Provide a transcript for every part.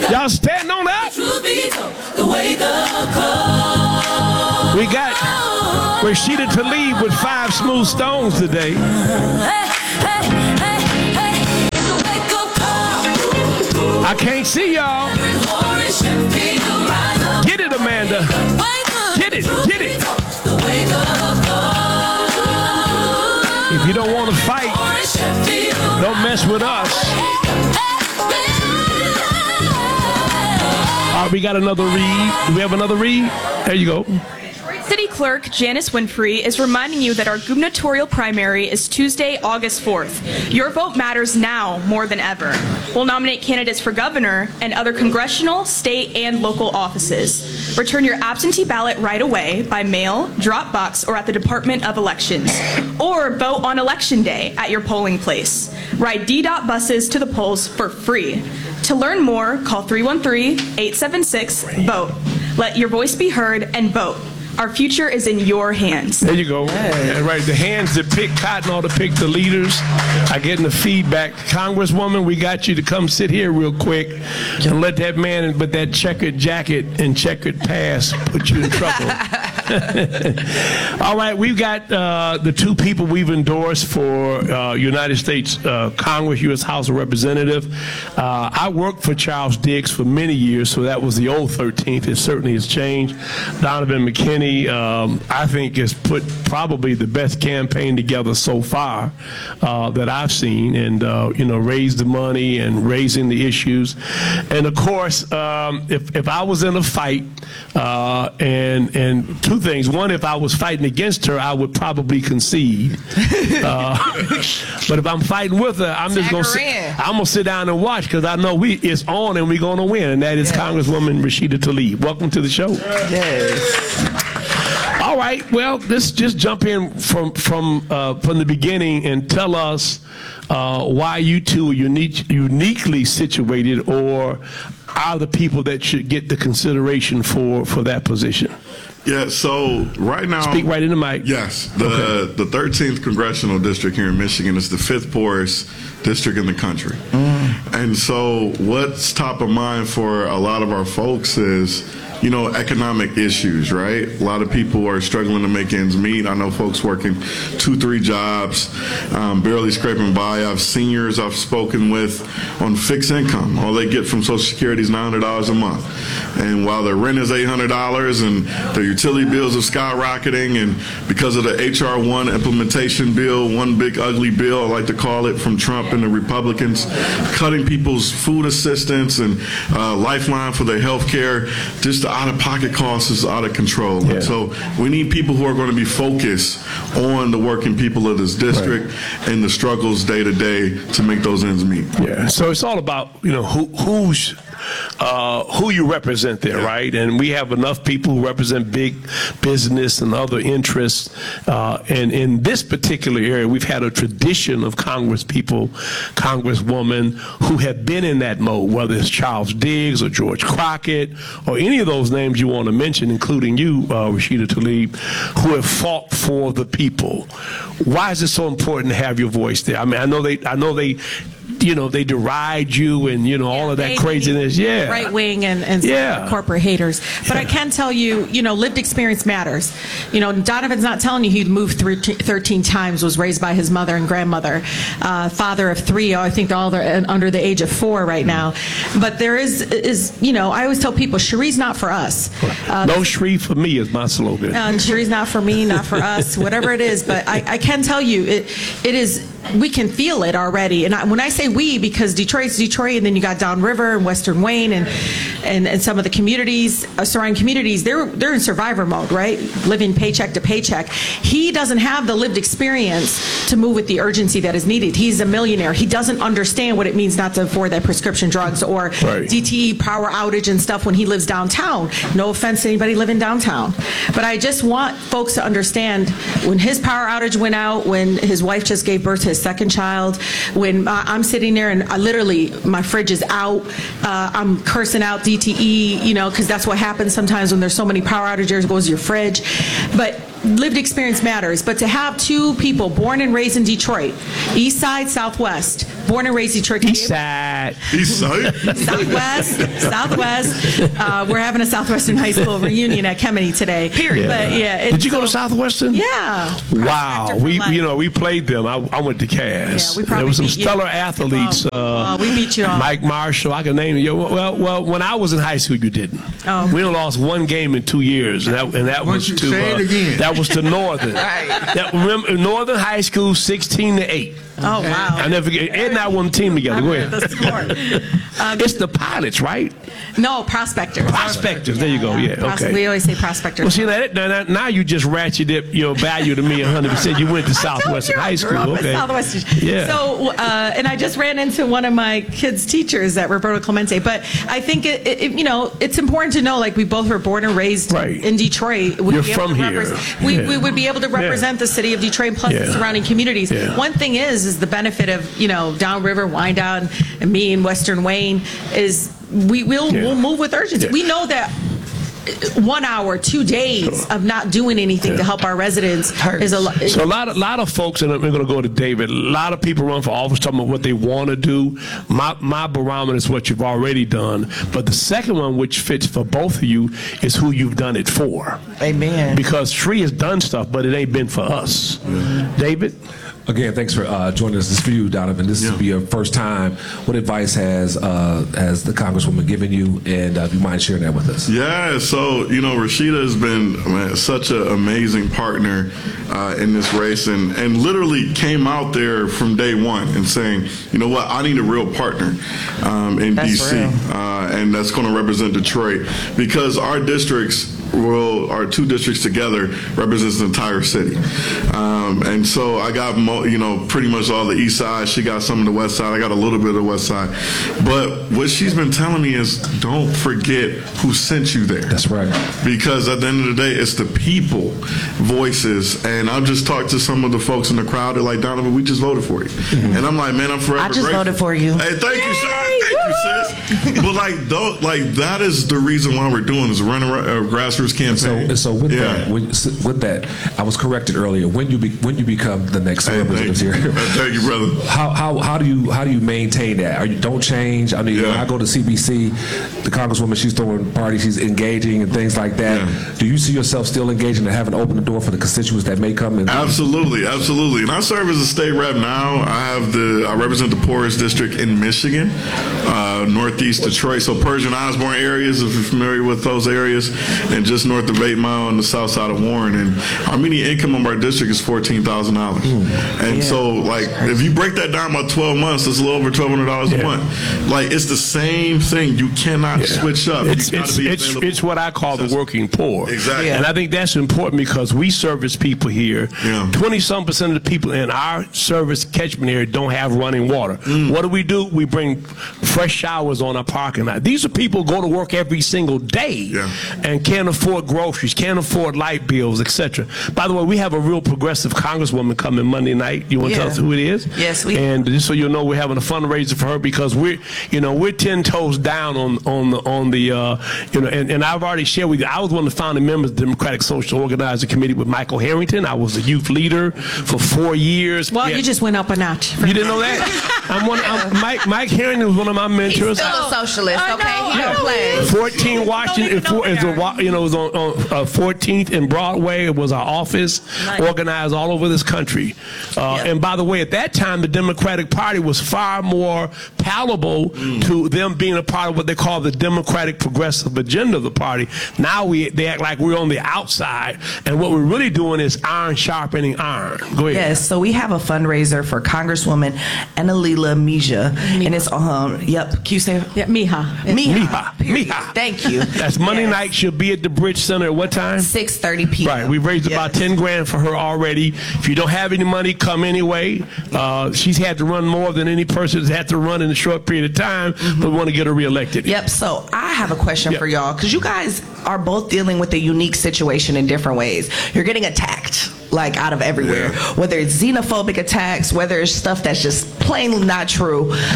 Y'all stand on that. We got Rashida Tlaib with 5 smooth stones today. I can't see y'all. Get it, Amanda. Get it, get it. If you don't want to fight, don't mess with us. All right, we got another read. Do we have another read? There you go. City Clerk Janice Winfrey is reminding you that our gubernatorial primary is Tuesday, August 4th. Your vote matters now more than ever. We'll nominate candidates for governor and other congressional, state, and local offices. Return your absentee ballot right away by mail, drop box, or at the Department of Elections. Or vote on Election Day at your polling place. Ride D-Dot buses to the polls for free. To learn more, call 313-876-VOTE. Let your voice be heard and vote. Our future is in your hands. There you go. Yeah, right. The hands that pick cotton ought to pick the leaders. I getting the feedback. Congresswoman, we got you to come sit here real quick and let that man with that checkered jacket and checkered past put you in trouble. All right, we've got the 2 people we've endorsed for United States Congress, U.S. House of Representatives. I worked for Charles Diggs for many years, so that was the old 13th. It certainly has changed. Donovan McKinney, I think, has put probably the best campaign together so far that I've seen, and raised the money and raising the issues. And of course, if I was in a fight, and 2 things. One, if I was fighting against her, I would probably concede. But if I'm fighting with her, I'm just gonna sit down and watch, because I know it's on and we're gonna win, and that is Congresswoman Rashida Tlaib. Welcome to the show. Yes. All right. Well, let's just jump in from the beginning and tell us why you two are uniquely situated, or are the people that should get the consideration for that position. Yeah, so right now... Speak right in the mic. Yes. The 13th Congressional District here in Michigan is the 5th poorest district in the country. And so what's top of mind for a lot of our folks is, economic issues, right? A lot of people are struggling to make ends meet. I know folks working 2-3 jobs, barely scraping by. I have seniors I've spoken with on fixed income. All they get from Social Security is $900 a month. And while their rent is $800 and their utility bills are skyrocketing, and because of the H.R. 1 implementation bill, one big ugly bill, I like to call it, from Trump and the Republicans, cutting people's food assistance and lifeline for their health care, just the out-of-pocket costs is out of control. Yeah. And so we need people who are going to be focused on the working people of this district and the struggles day to day to make those ends meet. Yeah. So it's all about, who you represent there, right? And we have enough people who represent big business and other interests. And in this particular area, we've had a tradition of congresswomen who have been in that mode, whether it's Charles Diggs or George Crockett or any of those names you want to mention, including you, Rashida Tlaib, who have fought for the people. Why is it so important to have your voice there? I mean, I know they they deride you and, all of that craziness. Yeah. Right wing and corporate haters. But I can tell you, lived experience matters. Donovan's not telling you he moved 13 times, was raised by his mother and grandmother, father of 3. I think all they're under the age of 4 right now. But there is I always tell people, Cherie's not for us. No Cherie for me is my slogan. Cherie's not for me, not for us, whatever it is. But I can tell you, it is, we can feel it already. And when I say we, because Detroit's Detroit, and then you got Downriver and Western Wayne and some of the communities, surrounding communities, they're in survivor mode, right? Living paycheck to paycheck. He doesn't have the lived experience to move with the urgency that is needed. He's a millionaire. He doesn't understand what it means not to afford that prescription drugs or DTE power outage and stuff when he lives downtown. No offense to anybody living downtown. But I just want folks to understand, when his power outage went out, when his wife just gave birth to his 2nd child, when I'm sitting there and literally my fridge is out, I'm cursing out DTE, because that's what happens sometimes when there's so many power outages, it goes to your fridge. But lived experience matters, but to have two people born and raised in Detroit, East Side, Southwest, born and raised Detroit. East Side. East Side? Southwest. We're having a Southwestern High School reunion at Kemeny today. Period. Yeah. But yeah. Did you go to Southwestern? Yeah. Wow. Prospector for life. We played them. I went to Cass. Yeah, we probably there was some beat you. stellar athletes. We beat you all. Mike Marshall. I can name you. Well, when I was in high school, you didn't. Oh. We only lost one game in 2 years, and that was you to say it again. that was to Northern. Remember, Northern High School, 16-8. Oh, wow. I never forget. Ed and I won the team together. Go ahead. The score. It's the Pilots, right? No, prospectors. Prospectors. There you go. Yeah. Okay. We always say prospectors. Well, see, now you just ratcheted your value to me 100%. You went to Southwestern High School. Okay. Southwestern. Yeah. So, and I just ran into one of my kids' teachers at Roberto Clemente. But I think it's important to know, like, we both were born and raised in Detroit. You're from here. We would be able to represent the city of Detroit plus the surrounding communities. Yeah. One thing is the benefit of Downriver, Wyandotte, and me in Western Wayne is we'll move with urgency. Yeah. We know that 1 hour, 2 days of not doing anything to help our residents is a lot. So a lot of folks, and we're going to go to David. A lot of people run for office talking about what they want to do. My barometer is what you've already done, but the second one, which fits for both of you, is who you've done it for. Amen. Because Shree has done stuff, but it ain't been for us. David. Again, thanks for joining us. This is for you, Donovan. This will be your first time. What advice has the Congresswoman given you, and do you mind sharing that with us? Yeah, so, Rashida has been such an amazing partner in this race and literally came out there from day one and saying, you know what, I need a real partner in D.C. And that's going to represent Detroit because our two districts together represents the entire city. And so I got pretty much all the east side. She got some of the west side. I got a little bit of the west side. But what she's been telling me is don't forget who sent you there. That's right. Because at the end of the day, it's the people voices. And I've just talked to some of the folks in the crowd. They're like, Donovan, we just voted for you. Mm-hmm. And I'm like, man, I'm forever I just grateful. voted for you. Hey, thank you, sir. Thank you, sis. But that is the reason why we're doing this, running a grassroots campaign. So with that, I was corrected earlier. When you become the next representative here, thank you, brother. How do you maintain that? You don't change. I mean, when I go to CBC, the Congresswoman, she's throwing parties, she's engaging and things like that. Yeah. Do you see yourself still engaging and having opened the door for the constituents that may come in? Absolutely. And I serve as a state rep now. I represent the poorest district in Michigan, northeast Detroit. So Persian Osborne areas, if you're familiar with those areas, and just north of 8 Mile on the south side of Warren. And our median income of our district is $14,000. And so, if you break that down by 12 months, it's a little over $1,200 a month. It's the same thing. You cannot switch up. It's what I call the working poor. Exactly. And I think that's important because we service people here. 20-some% of the people in our service catchment area don't have running water. What do? We bring fresh showers on our parking lot. These are people who go to work every single day and can't afford groceries, can't afford light bills, etc. By the way, we have a real progressive Congresswoman coming Monday night. You want to tell us who it is? Yes, we. And just so you know, we're having a fundraiser for her because we're 10 toes down on the and I've already shared with you. I was one of the founding members of the Democratic Social Organizing Committee with Michael Harrington. I was a youth leader for 4 years. Well, you just went up a notch. You didn't know that? Mike Harrington was one of my mentors. He's still a socialist, okay? He don't play. 14 Washington, it was on 14th and Broadway. It was our office, organized all over this country. And by the way, at that time, the Democratic Party was far more palatable to them being a part of what they call the Democratic Progressive agenda of the party. Now they act like we're on the outside, and what we're really doing is iron sharpening iron. Go ahead. Yes, so we have a fundraiser for Congresswoman Annalila Mejia, and it's can you say it? Yeah, Mejia. Thank you. That's Monday night. She'll be at the Bridge Center at what time? 6:30 p.m. Right. We've raised about $10,000 for her already. If you don't have any money, come anyway. She's had to run more than any person has had to run in a short period of time, but we want to get her reelected. Yep. So I have a question for y'all because you guys are both dealing with a unique situation in different ways. You're getting attacked out of everywhere, whether it's xenophobic attacks, whether it's stuff that's just plainly not true. How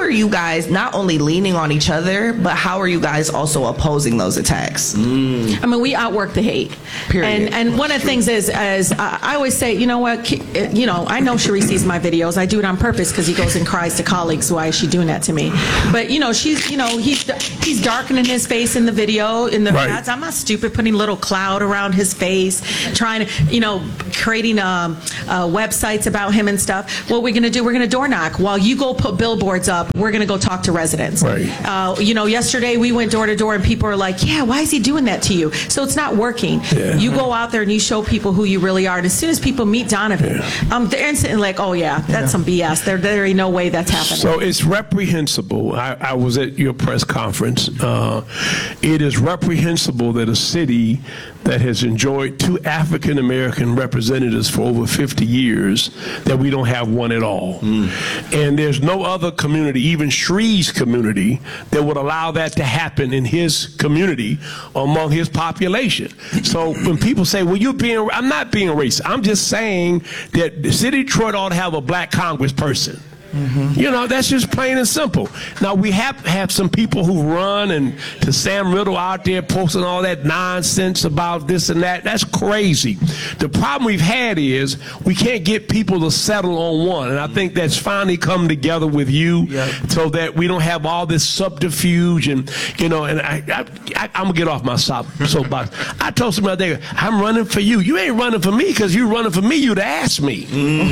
are you guys not only leaning on each other, but how are you guys also opposing those attacks? I mean, we outwork the hate. Period. And one of the things is, as I always say, you know what, I know Sharice sees my videos. I do it on purpose because he goes and cries to colleagues, why is she doing that to me? But, he's darkening his face in the video, in the ads. I'm not stupid putting little cloud around his face, trying to, creating websites about him and stuff. What we're going to do, we're going to door knock. While you go put billboards up, we're going to go talk to residents. Right. Yesterday we went door to door and people are like, yeah, why is he doing that to you? So it's not working. Yeah. You go out there and you show people who you really are. And as soon as people meet Donovan, they're instantly like, oh yeah, that's some BS. There ain't no way that's happening. So it's reprehensible. I was at your press conference. It is reprehensible that a city that has enjoyed 2 African American representatives for over 50 years, that we don't have one at all. And there's no other community, even Shree's community, that would allow that to happen in his community among his population. So when people say, well, I'm not being racist. I'm just saying that the city of Detroit ought to have a black congressperson. That's just plain and simple. Now, we have some people who run, and to Sam Riddle out there posting all that nonsense about this and that. That's crazy. The problem we've had is we can't get people to settle on one. And I think that's finally come together with you, so that we don't have all this subterfuge. And, and I'm going to get off my soapbox. I told somebody, I'm running for you. You ain't running for me, because you running for me, you'd ask me.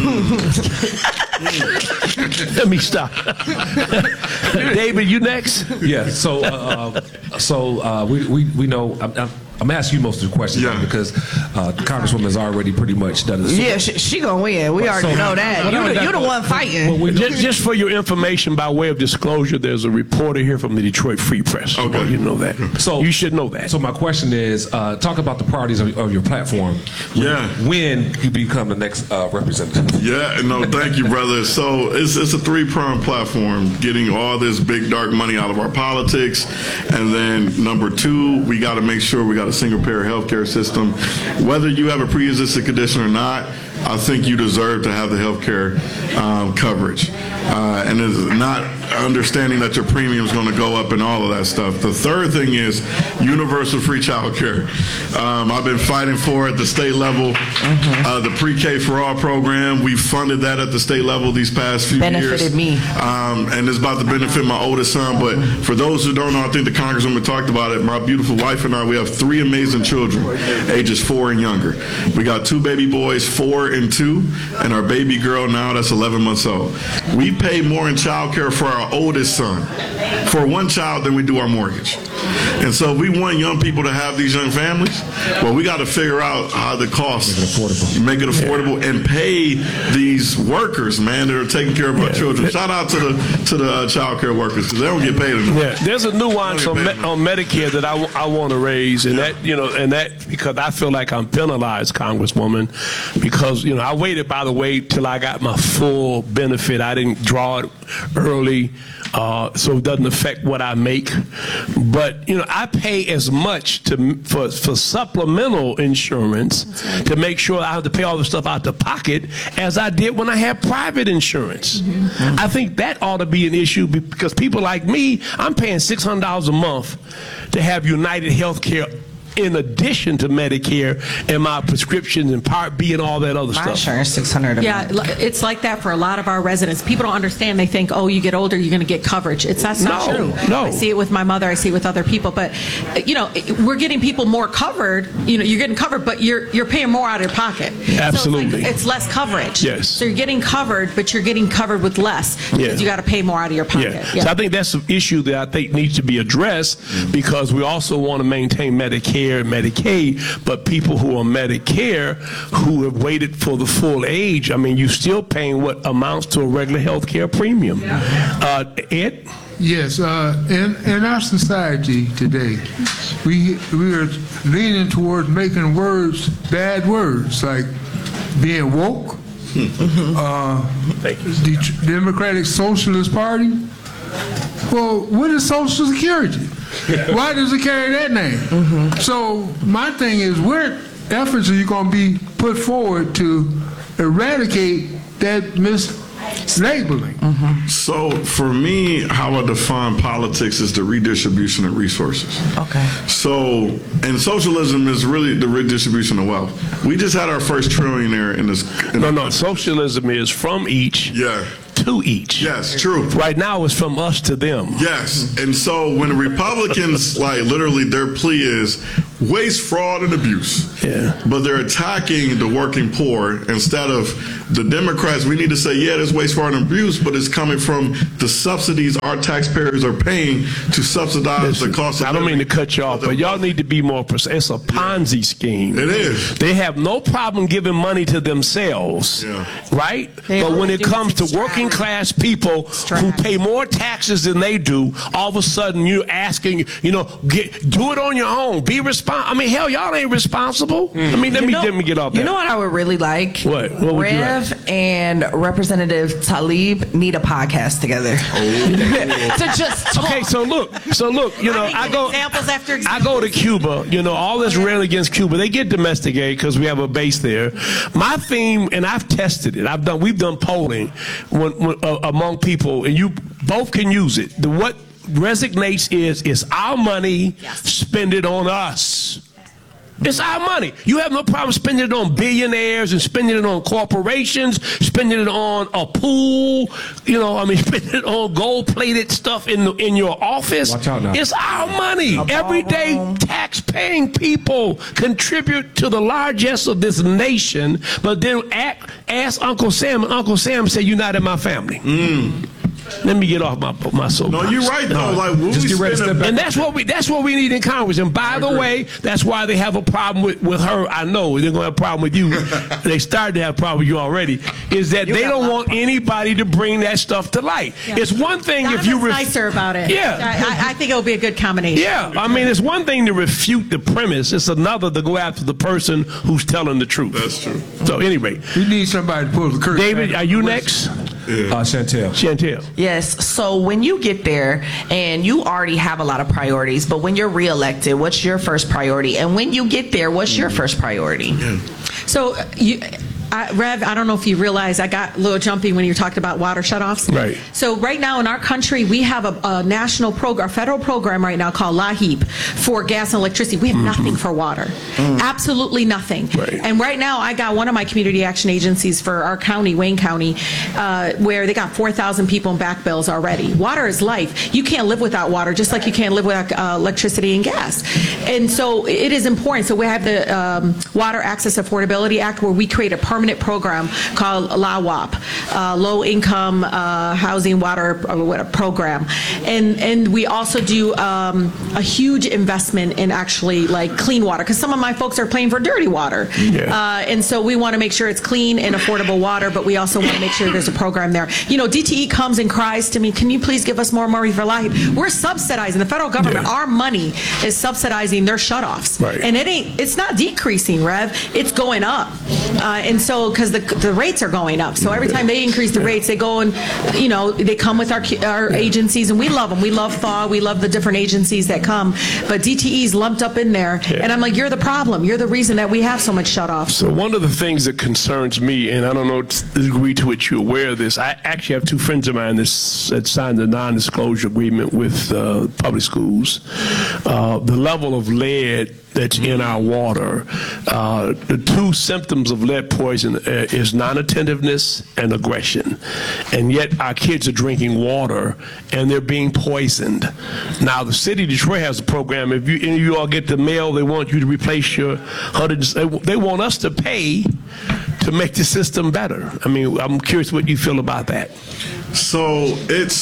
Let me stop. David, you next? Yeah. So we know. I'm asking you most of the questions because the Congresswoman has already pretty much done it. Yeah, she gonna win. We already know that. You're the one fighting. Just for your information, by way of disclosure, there's a reporter here from the Detroit Free Press. Okay. You know that. So you should know that. So my question is, talk about the priorities of your platform. When you become the next representative. Yeah. No, thank you, brother. So it's a 3-pronged platform: getting all this big dark money out of our politics, and then number 2, we got to make sure we got a single-payer healthcare system. Whether you have a pre-existing condition or not, I think you deserve to have the healthcare coverage. And it's not understanding that your premium is going to go up and all of that stuff. The third thing is universal free child care. I've been fighting for at the state level, the pre-K for all program. We've funded that at the state level these past few years. Benefited me. And it's about to benefit my oldest son. But for those who don't know, I think the Congresswoman talked about it. My beautiful wife and I, we have 3 amazing children, ages 4 and younger. We got 2 baby boys, 4 and 2, and our baby girl now that's 11 months old. We pay more in child care for our oldest son for 1 child than we do our mortgage. And so we want young people to have these young families. Well, we got to figure out how the cost, make it affordable, and pay these workers, man, that are taking care of our children. Shout out to the child care workers, because they don't get paid enough. Yeah, there's a nuance on Medicare that I want to raise, and that because I feel like I'm penalized, Congresswoman, because I waited, by the way, till I got my full benefit. I didn't draw it early, so it doesn't affect what I make. But I pay as much for supplemental insurance to make sure I have to pay all the stuff out the pocket as I did when I had private insurance. I think that ought to be an issue, because people like me, I'm paying $600 a month to have United Healthcare in addition to Medicare and my prescriptions and Part B and all that other stuff. My insurance $600 a month. It's like that for a lot of our residents. People don't understand. They think, oh, you get older, you're going to get coverage. That's not true. No. I see it with my mother. I see it with other people. But we're getting people more covered. You're getting covered, but you're paying more out of your pocket. Absolutely. So it's less coverage. Yes. So you're getting covered, but you're getting covered with less because you got to pay more out of your pocket. Yeah. So I think that's an issue that I think needs to be addressed, because we also want to maintain Medicare and Medicaid, but people who are Medicare who have waited for the full age, I mean, you're still paying what amounts to a regular health care premium. Ed? Yes, in our society today, we are leaning towards making words bad words, like being woke, the Democratic Socialist Party. Well, what is Social Security? Why does it carry that name? So my thing is, what efforts are you going to be put forward to eradicate that labeling. So for me, how I define politics is the redistribution of resources. Okay. So, and socialism is really the redistribution of wealth. We just had our first trillionaire in this. No, socialism is from each Yeah. to each. Yes, true. Right now it's from us to them. Yes, and so when the Republicans, like literally their plea is waste, fraud, and abuse. Yeah. But they're attacking the working poor instead of the Democrats. We need to say, yeah, there's waste, fraud, and abuse, but it's coming from the subsidies our taxpayers are paying to subsidize the cost of I don't mean to living. cut you off, but y'all need to be more precise. It's a Ponzi scheme. It is. They have no problem giving money to themselves, Yeah. right? They But when only it do comes to extract. working class people who pay more taxes than they do, all of a sudden you're asking, do it on your own. Be responsible. I mean, hell, y'all ain't responsible. I mean, let me get off that. You know what I would really like? What? What would you Rev like? and Representative Talib need a podcast together. To just talk. Okay, so look, I go examples after I go to Cuba, all this railing against Cuba. They get domesticated because we have a base there. My theme, and I've tested it. We've done polling among people, and you both can use it. What resonates is it's our money, spend it on us. It's our money. You have no problem spending it on billionaires and spending it on corporations, spending it on a pool, spending it on gold-plated stuff in your office. Watch out now. It's our money. Everyday tax-paying people contribute to the largesse of this nation, but then ask Uncle Sam, and Uncle Sam said, "You're not in my family." Let me get off my soapbox. No, you're right though. Like, when Just we get ready to spend step back. And that's what we need in Congress. And by the way, that's why they have a problem with her. I know they're going to have a problem with you. They started to have a problem with you already. Is that they don't want anybody to bring that stuff to light. Yeah. It's one thing if you nicer about it. Yeah. I think it will be a good combination. Yeah, I mean, it's one thing to refute the premise. It's another to go after the person who's telling the truth. That's true. So anyway, We need somebody to pull the curtain. David, back. are you next? Chantel. Chantel. Yes. So when you get there and you already have a lot of priorities, but when you're reelected, what's your first priority? And when you get there, what's your first priority? So Rev, I don't know if you realize I got a little jumpy when you talked about water shutoffs. Right. So right now in our country, we have a national program, a federal program right now called LAHEAP for gas and electricity. We have nothing for water. Absolutely nothing. Right. And right now, I got one of my community action agencies for our county, Wayne County, where they got 4,000 people in back bills already. Water is life. You can't live without water, just like you can't live without electricity and gas. And so it is important. So we have the Water Access Affordability Act, where we create a permanent program called LAWAP, Low Income Housing Water Program. And we also do a huge investment in actually like clean water, because some of my folks are paying for dirty water. Yeah. And so we want to make sure it's clean and affordable water, but we also want to make sure there's a program there. DTE comes and cries to me, can you please give us more money for LAHEAP? We're subsidizing, the federal government, our money is subsidizing their shutoffs. Right. And it's not decreasing, Rev, it's going up. And so, because the rates are going up. So every time they increase the rates, they go and, they come with our agencies, and we love them. We love THAW. We love the different agencies that come. But DTE's lumped up in there. And I'm like, you're the problem. You're the reason that we have so much shut-offs. So one of the things that concerns me, and I don't know the degree to which you're aware of this, I actually have two friends of mine that signed a non-disclosure agreement with public schools. The level of lead that's in our water, the two symptoms of lead poison is non-attentiveness and aggression. And yet our kids are drinking water and they're being poisoned. Now the city of Detroit has a program. If any of you all get the mail, they want you to replace your they want us to pay to make the system better. I mean, I'm curious what you feel about that. So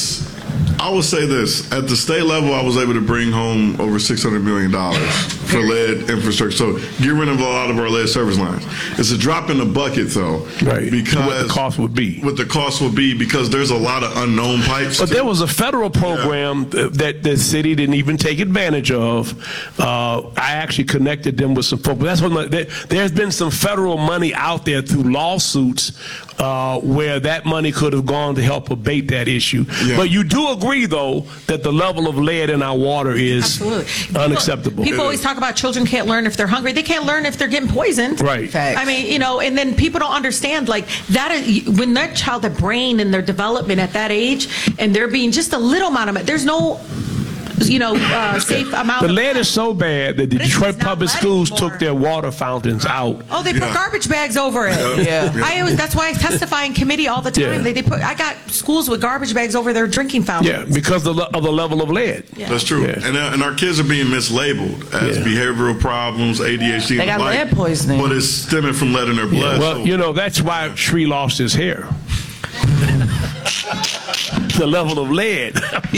I will say this, at the state level, I was able to bring home over $600 million for lead infrastructure. So get rid of a lot of our lead service lines. It's a drop in the bucket, though. Right. Because what the cost would be. What the cost would be, because there's a lot of unknown pipes. But there was a federal program that the city didn't even take advantage of. I actually connected them with some folks. That's what there's been some federal money out there through lawsuits where that money could have gone to help abate that issue. Yeah. But you do agree, though, that the level of lead in our water is Absolutely. unacceptable. People always talk about children can't learn if they're hungry. They can't learn if they're getting poisoned. Right. Facts. I mean, you know, and then people don't understand, like, that is, when that child, their brain and their development at that age, and they're being just a little amount of it, there's no, you know, safe amount The of lead is so bad that the But it's Detroit not Public lead Schools anymore. took their water fountains out. Oh, they put Yeah. garbage bags over it. Yeah. That's why I testify in committee all the time. Yeah. They put. I got schools with garbage bags over their drinking fountains. Yeah, because of the level of lead. Yeah. That's true. Yeah. And our kids are being mislabeled as Yeah. behavioral problems, ADHD. They and got the like, lead poisoning. But it's stemming from lead in their blood. Well, so- you know, that's why Shree lost his hair. The level of lead.